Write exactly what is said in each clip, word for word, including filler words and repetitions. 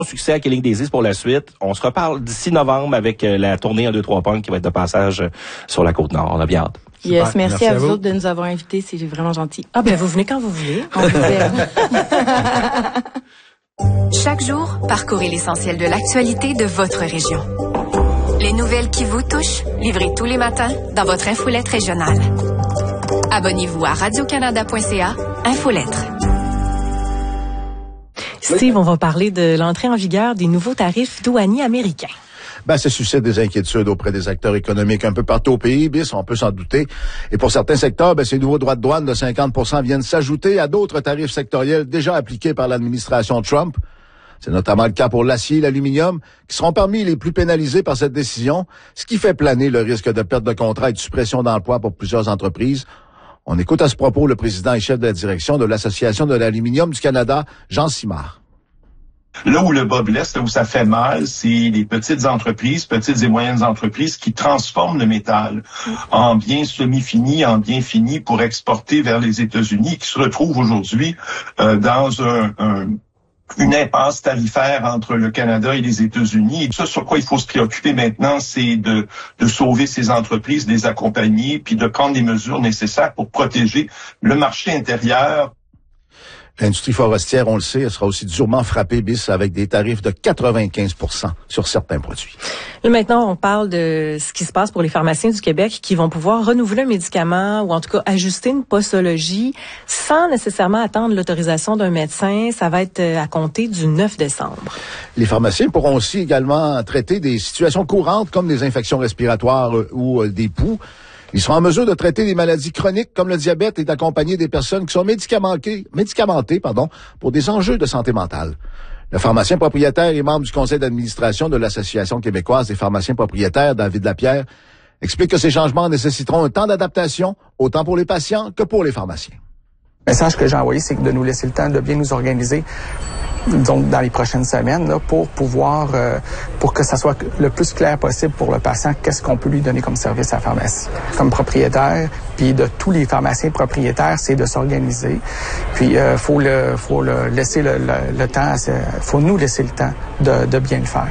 Succès à Killing Daisies pour la suite. On se reparle d'ici novembre avec euh, la tournée en deux trois punks qui va être de passage euh, sur la Côte-Nord. On a bien hâte. Super. Yes, merci, merci à, à vous autres de nous avoir invités. C'est vraiment gentil. Ah ben, vous venez quand vous voulez. On Chaque jour, parcourez l'essentiel de l'actualité de votre région. Les nouvelles qui vous touchent, livrées tous les matins dans votre infolette régionale. Abonnez-vous à radio canada point c a, Infolettre. Steve, on va parler de l'entrée en vigueur des nouveaux tarifs douaniers américains. Ben, ça suscite des inquiétudes auprès des acteurs économiques un peu partout au pays, bis, on peut s'en douter. Et pour certains secteurs, ben, ces nouveaux droits de douane de cinquante pour cent viennent s'ajouter à d'autres tarifs sectoriels déjà appliqués par l'administration Trump. C'est notamment le cas pour l'acier et l'aluminium, qui seront parmi les plus pénalisés par cette décision, ce qui fait planer le risque de perte de contrat et de suppression d'emplois pour plusieurs entreprises. On écoute à ce propos le président et chef de la direction de l'Association de l'aluminium du Canada, Jean Simard. Là où le bas blesse, là où ça fait mal, c'est les petites entreprises, petites et moyennes entreprises qui transforment le métal en biens semi-finis, en biens finis pour exporter vers les États-Unis, qui se retrouvent aujourd'hui euh, dans un, un une impasse tarifaire entre le Canada et les États-Unis. Et ça, sur quoi il faut se préoccuper maintenant, c'est de, de sauver ces entreprises, de les accompagner, puis de prendre les mesures nécessaires pour protéger le marché intérieur. L'industrie forestière, on le sait, elle sera aussi durement frappée, bis, avec des tarifs de quatre-vingt-quinze pour cent sur certains produits. Là, maintenant, on parle de ce qui se passe pour les pharmaciens du Québec qui vont pouvoir renouveler un médicament ou en tout cas ajuster une posologie sans nécessairement attendre l'autorisation d'un médecin. Ça va être à compter du neuf décembre. Les pharmaciens pourront aussi également traiter des situations courantes comme des infections respiratoires ou des poux. Ils seront en mesure de traiter des maladies chroniques comme le diabète et d'accompagner des personnes qui sont médicamentées, médicamentées pardon, pour des enjeux de santé mentale. Le pharmacien propriétaire et membre du conseil d'administration de l'Association québécoise des pharmaciens propriétaires, David Lapierre, explique que ces changements nécessiteront un temps d'adaptation, autant pour les patients que pour les pharmaciens. Le message que j'ai envoyé, c'est de nous laisser le temps de bien nous organiser, donc dans les prochaines semaines, là, pour pouvoir, euh, pour que ça soit le plus clair possible pour le patient, qu'est-ce qu'on peut lui donner comme service à la pharmacie. Comme propriétaire, puis de tous les pharmaciens propriétaires, c'est de s'organiser. Puis euh, faut le, faut le laisser le, le, le temps, faut nous laisser le temps de, de bien le faire.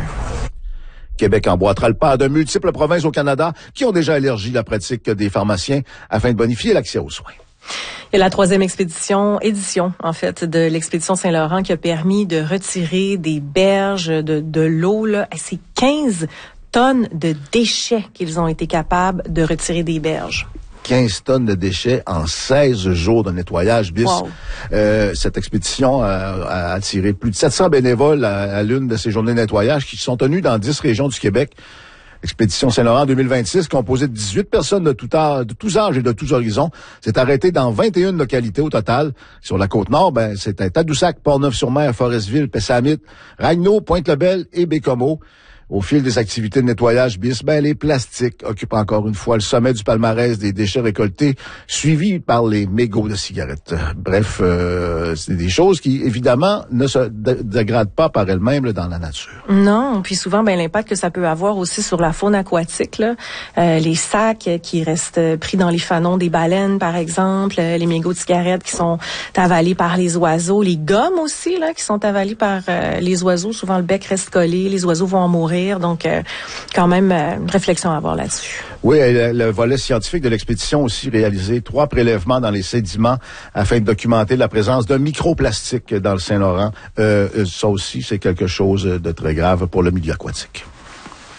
Québec emboîtera le pas de multiples provinces au Canada qui ont déjà élargi la pratique des pharmaciens afin de bonifier l'accès aux soins. Il y a la troisième expédition, édition, en fait, de l'expédition Saint-Laurent qui a permis de retirer des berges de, de l'eau, là. C'est quinze tonnes de déchets qu'ils ont été capables de retirer des berges. quinze tonnes de déchets en seize jours de nettoyage, bis. Wow. Euh, cette expédition a, a attiré plus de sept cents bénévoles à, à l'une de ces journées de nettoyage qui sont tenues dans dix régions du Québec. L'expédition Saint-Laurent deux mille vingt-six, composée de dix-huit personnes de, tout âge, de tous âges et de tous horizons, s'est arrêtée dans vingt et une localités au total. Sur la Côte-Nord, ben, c'était Tadoussac, Portneuf-sur-Mer, Forestville, Pessamit, Ragno, Pointe-le-Bel et Bécomo. Au fil des activités de nettoyage bis, ben, les plastiques occupent encore une fois le sommet du palmarès des déchets récoltés, suivis par les mégots de cigarettes. Bref, euh, c'est des choses qui, évidemment, ne se dé- dégradent pas par elles-mêmes là, dans la nature. Non, puis souvent, ben l'impact que ça peut avoir aussi sur la faune aquatique, là, euh, les sacs qui restent pris dans les fanons des baleines, par exemple, les mégots de cigarettes qui sont avalés par les oiseaux, les gommes aussi, là, qui sont avalés par euh, les oiseaux. Souvent, le bec reste collé, les oiseaux vont en mourir. Donc, euh, quand même, euh, une réflexion à avoir là-dessus. Oui, le, le volet scientifique de l'expédition aussi réalisé trois prélèvements dans les sédiments afin de documenter la présence d'un microplastique dans le Saint-Laurent. Euh, ça aussi, c'est quelque chose de très grave pour le milieu aquatique.